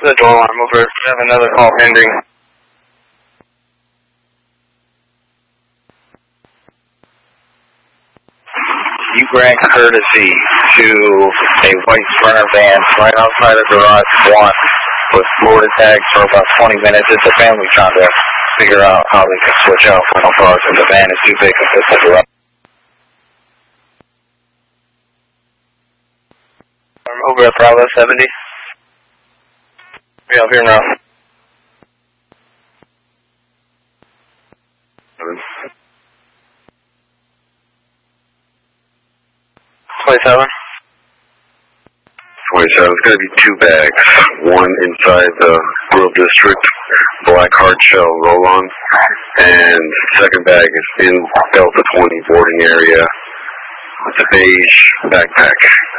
The door alarm over. We have another call pending. You grant courtesy to a white Sprinter van right outside of Garage 1 with Florida tags for about 20 minutes. It's a family trying to figure out how they can switch out rental cars if the van is too big to fit the garage. I'm over at Bravo 70. Yeah, I'm here now. 27. 27. It's going to be 2 bags. One inside the Grove District, black hard shell roll-on, and second bag is in Delta 20 boarding area with a beige backpack.